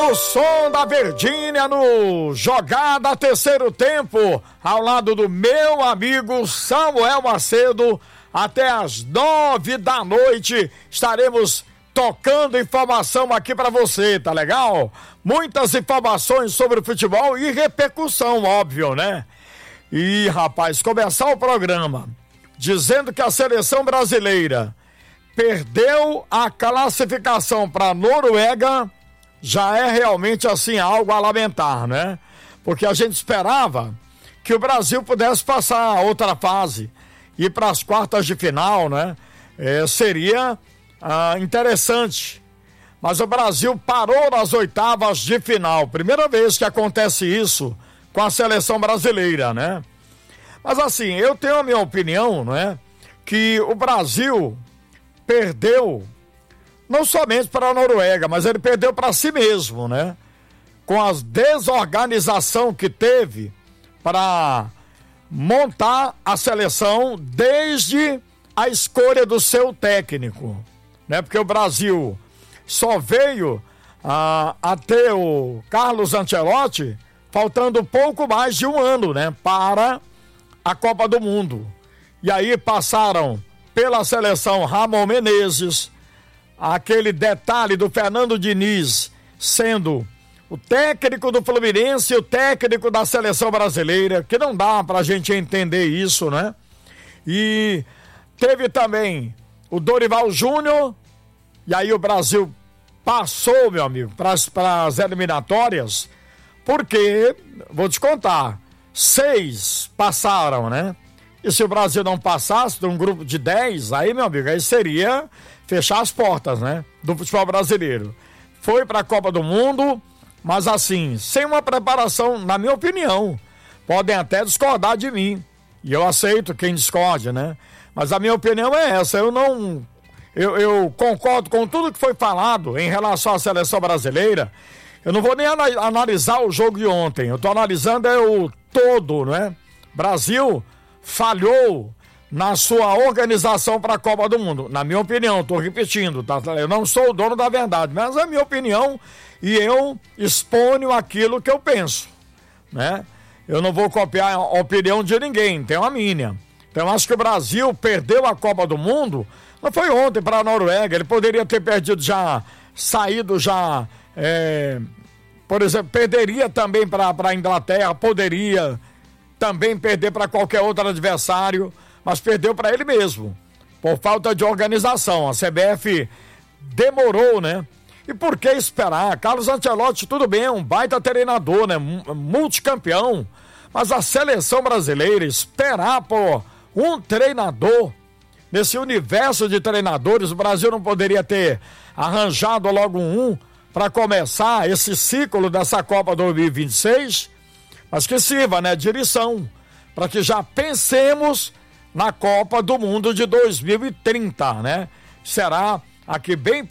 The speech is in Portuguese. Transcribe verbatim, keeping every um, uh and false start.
O som da Verdinha no Jogada Terceiro Tempo, ao lado do meu amigo Samuel Macedo, até as nove da noite estaremos tocando informação aqui pra você, tá legal? Muitas informações sobre o futebol e repercussão, óbvio, né? E, rapaz, começar o programa dizendo que a seleção brasileira perdeu a classificação pra Noruega já é realmente assim algo a lamentar, né? Porque a gente esperava que o Brasil pudesse passar a outra fase, ir para as quartas de final, né? É, seria ah, interessante. Mas o Brasil parou nas oitavas de final. Primeira vez que acontece isso com a seleção brasileira, né? Mas assim, eu tenho a minha opinião, né? Que o Brasil perdeu não somente para a Noruega, mas ele perdeu para si mesmo, né? Com a desorganização que teve para montar a seleção desde a escolha do seu técnico, né? Porque o Brasil só veio a, a ter o Carlos Ancelotti faltando pouco mais de um ano, né? Para a Copa do Mundo. E aí passaram pela seleção Ramon Menezes, aquele detalhe do Fernando Diniz sendo o técnico do Fluminense e o técnico da seleção brasileira, que não dá pra gente entender isso, né? E teve também o Dorival Júnior, e aí o Brasil passou, meu amigo, para as eliminatórias, porque, vou te contar, seis passaram, né? E se o Brasil não passasse de um grupo de dez, aí, meu amigo, aí seria fechar as portas, né? Do futebol brasileiro. Foi para a Copa do Mundo, mas assim, sem uma preparação, na minha opinião, podem até discordar de mim. E eu aceito quem discorde, né? Mas a minha opinião é essa, eu não... Eu, eu concordo com tudo que foi falado em relação à seleção brasileira. Eu não vou nem analisar o jogo de ontem, eu tô analisando é o todo, né? Brasil falhou na sua organização para a Copa do Mundo, na minha opinião, tô repetindo, tá? Eu não sou o dono da verdade, mas é a minha opinião e eu exponho aquilo que eu penso, né? Eu não vou copiar a opinião de ninguém, tenho a minha. Então acho que o Brasil perdeu a Copa do Mundo, não foi ontem para a Noruega, ele poderia ter perdido já, saído já, é, por exemplo, perderia também para a Inglaterra, poderia também perder para qualquer outro adversário, mas perdeu para ele mesmo, por falta de organização. A C B F demorou, né? E por que esperar? Carlos Ancelotti, tudo bem, é um baita treinador, né? Multicampeão, mas a seleção brasileira, esperar por um treinador, nesse universo de treinadores, o Brasil não poderia ter arranjado logo um para começar esse ciclo dessa Copa dois mil e vinte e seis, mas que sirva, né, de lição, para que já pensemos na Copa do Mundo de dois mil e trinta, né? Será aqui bem